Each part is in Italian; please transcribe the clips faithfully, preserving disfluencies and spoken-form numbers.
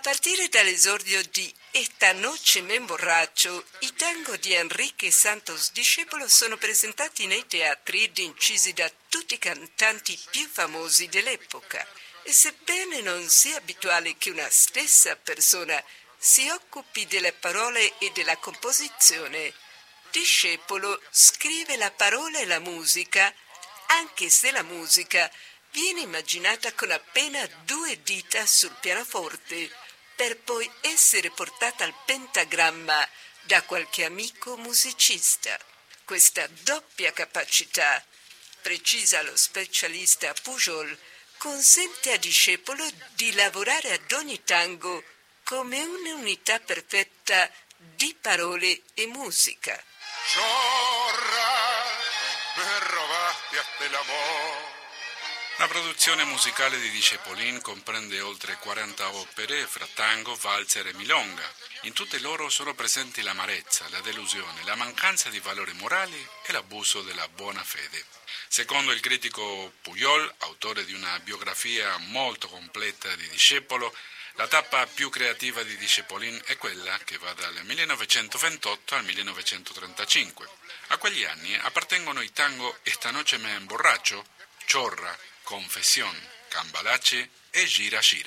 partire dall'esordio di Esta noche me emborracho, i tango di Enrique Santos Discepolo sono presentati nei teatri ed incisi da tutti i cantanti più famosi dell'epoca. E sebbene non sia abituale che una stessa persona si occupi delle parole e della composizione, Discepolo scrive la parola e la musica, anche se la musica viene immaginata con appena due dita sul pianoforte, per poi essere portata al pentagramma da qualche amico musicista. Questa doppia capacità, precisa lo specialista Pujol, consente a Discepolo di lavorare ad ogni tango come un'unità perfetta di parole e musica. Chorra, me robaste hasta el amor. La produzione musicale di Discepolin comprende oltre quaranta opere fra tango, valzer e milonga. In tutte loro sono presenti l'amarezza, la delusione, la mancanza di valori morali e l'abuso della buona fede. Secondo il critico Pujol, autore di una biografia molto completa di Discepolo, la tappa più creativa di Discepolin è quella che va dal millenovecentoventotto al millenovecentotrentacinque. A quegli anni appartengono i tango Esta noche me emborracho, Chorra, Confesión, Cambalache e Gira Gira.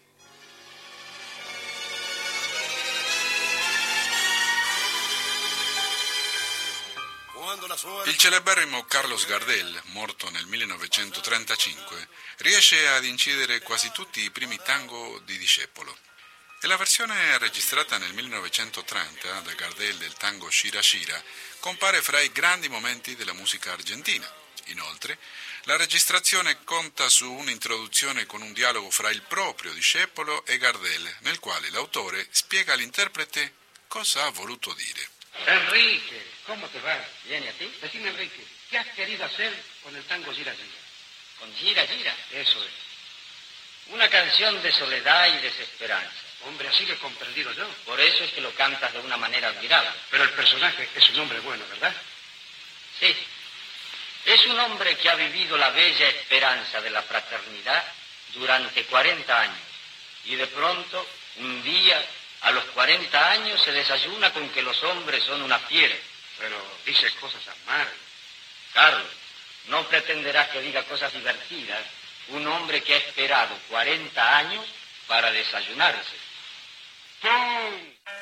Il celeberrimo Carlos Gardel, morto nel millenovecentotrentacinque, riesce ad incidere quasi tutti i primi tango di Discepolo. E la versione registrata nel millenovecentotrenta da Gardel del tango Gira Gira compare fra i grandi momenti della musica argentina. Inoltre, la registrazione conta su un'introduzione con un dialogo fra il proprio Discepolo e Gardel, nel quale l'autore spiega all'interprete cosa ha voluto dire. Enrique, ¿cómo te va? Bien, ¿y a ti? Decime, Enrique, ¿qué has querido hacer con el tango Gira Gira? ¿Con Gira Gira? Eso es. Una canción de soledad y desesperanza. Hombre, así lo he comprendido yo. Por eso es que lo cantas de una manera admirable. Pero el personaje es un hombre bueno, ¿verdad? Sí. Es un hombre que ha vivido la bella esperanza de la fraternidad durante cuarenta años. Y de pronto, un día, a los cuarenta años, se desayuna con que los hombres son una fiera. Pero dice cosas amargas. Carlos, no pretenderás que diga cosas divertidas un hombre que ha esperado cuarenta años para desayunarse. ¡Pum!